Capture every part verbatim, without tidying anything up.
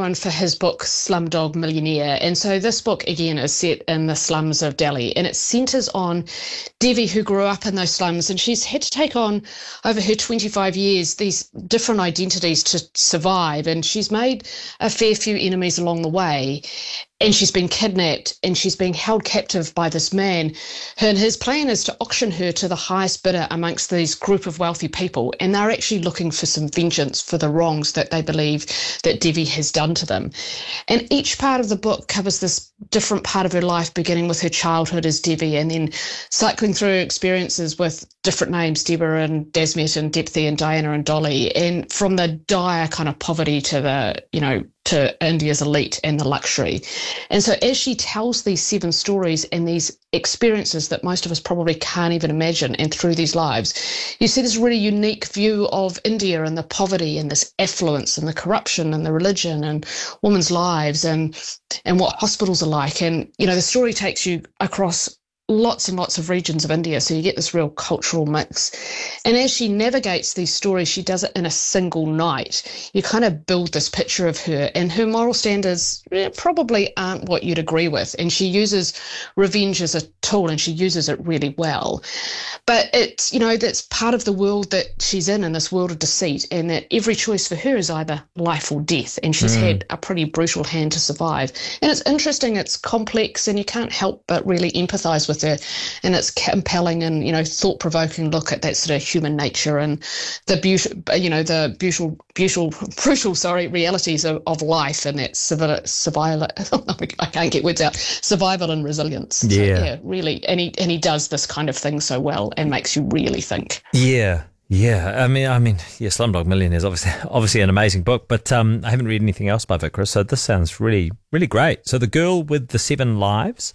known for his book Slumdog Millionaire. And so this book, again, is set in the slums of Delhi, and it centres on Devi, who grew up in those slums, and she's had to take on, over her twenty-five years, these different identities to survive, and she's made a fair few enemies along the way. And she's been kidnapped and she's being held captive by this man. And his plan is to auction her to the highest bidder amongst these group of wealthy people. And they're actually looking for some vengeance for the wrongs that they believe that Devi has done to them. And each part of the book covers this different part of her life, beginning with her childhood as Devi and then cycling through experiences with different names, Deborah and Dasmet and Depthi and Diana and Dolly. And from the dire kind of poverty to the, you know, to India's elite and the luxury. And so as she tells these seven stories and these experiences that most of us probably can't even imagine, and through these lives, you see this really unique view of India and the poverty and this affluence and the corruption and the religion and women's lives and and what hospitals are like. And, you know, the story takes you across lots and lots of regions of India, so you get this real cultural mix. And as she navigates these stories, she does it in a single night. You kind of build this picture of her, and her moral standards eh, probably aren't what you'd agree with, and she uses revenge as a tool, and she uses it really well. But it's, you know, that's part of the world that she's in, in this world of deceit, and that every choice for her is either life or death, and she's mm. had a pretty brutal hand to survive. And it's interesting, it's complex, and you can't help but really empathise with her, and it's compelling and, you know, thought-provoking look at that sort of human nature and the beautiful, you know, the beautiful, beautiful, brutal, sorry, realities of, of life and that survival, survival. I can't get words out. Survival and resilience. Yeah, so, yeah, really, and he and he does this kind of thing so well and makes you really think. Yeah. Yeah, I mean, I mean, yeah, Slumdog Millionaire is obviously obviously an amazing book, but um, I haven't read anything else by Vikram, so this sounds really, really great. So The Girl with the Seven Lives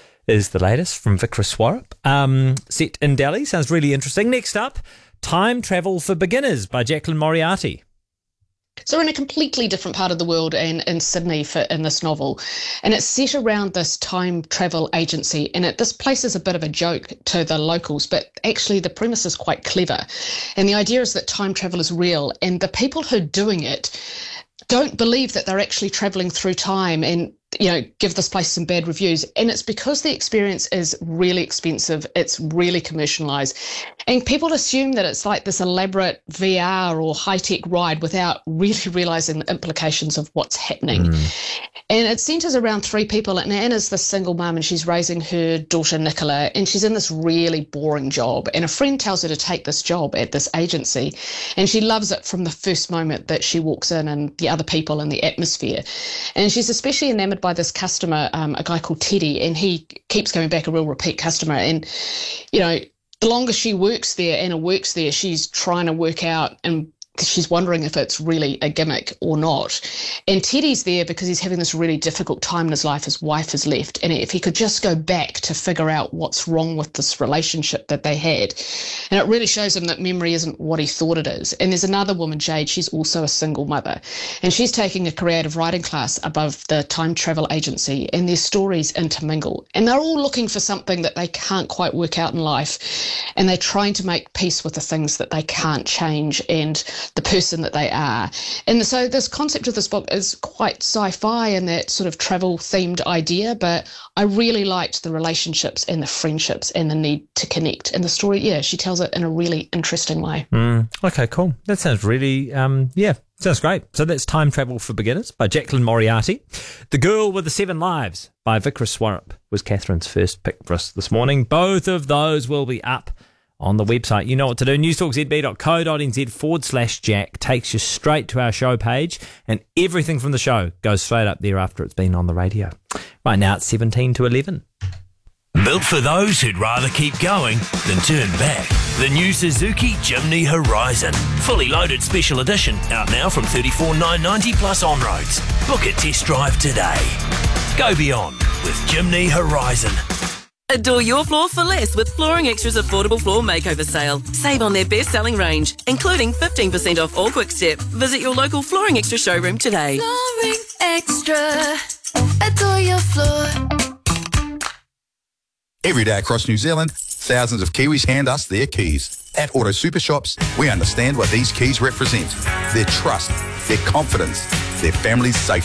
is the latest from Vikram Swarup, um, set in Delhi. Sounds really interesting. Next up, Time Travel for Beginners by Jacqueline Moriarty. So we're in a completely different part of the world and in Sydney for, in this novel. And it's set around this time travel agency. And it, this place is a bit of a joke to the locals, but actually the premise is quite clever. And the idea is that time travel is real, and the people who are doing it don't believe that they're actually travelling through time and, you know, give this place some bad reviews. And it's because the experience is really expensive. It's really commercialised. And people assume that it's like this elaborate V R or high-tech ride without really realising the implications of what's happening. Mm. And it centres around three people. And Anna's the single mum, and she's raising her daughter Nicola, and she's in this really boring job. And a friend tells her to take this job at this agency, and she loves it from the first moment that she walks in, and the other people and the atmosphere. And she's especially enamoured by this customer, um, a guy called Teddy, and he keeps coming back, a real repeat customer. And, you know, the longer she works there, Anna works there, she's trying to work out and she's wondering if it's really a gimmick or not. And Teddy's there because he's having this really difficult time in his life. His wife has left, and if he could just go back to figure out what's wrong with this relationship that they had. And it really shows him that memory isn't what he thought it is. And there's another woman, Jade, she's also a single mother, and she's taking a creative writing class above the time travel agency, and their stories intermingle. And they're all looking for something that they can't quite work out in life, and they're trying to make peace with the things that they can't change and the person that they are. And so this concept of this book is quite sci-fi and that sort of travel themed idea, but I really liked the relationships and the friendships and the need to connect. And the story, yeah, she tells it in a really interesting way. Mm, okay, cool. That sounds really, um, yeah, sounds great. So that's Time Travel for Beginners by Jacqueline Moriarty. The Girl with the Seven Lives by Vikram Swarup was Catherine's first pick for us this morning. Both of those will be up on the website. You know what to do. newstalkzb.co.nz forward slash Jack takes you straight to our show page, and everything from the show goes straight up there after it's been on the radio. Right now it's seventeen to eleven. Built for those who'd rather keep going than turn back. The new Suzuki Jimny Horizon. Fully loaded special edition. Out now from thirty-four thousand nine hundred ninety plus on roads. Book a test drive today. Go beyond with Jimny Horizon. Adore your floor for less with Flooring Extra's affordable floor makeover sale. Save on their best-selling range, including fifteen percent off all Quick Step. Visit your local Flooring Extra showroom today. Flooring Extra. Adore your floor. Every day across New Zealand, thousands of Kiwis hand us their keys. At Auto Super Shops, we understand what these keys represent. Their trust, their confidence, their family's safety.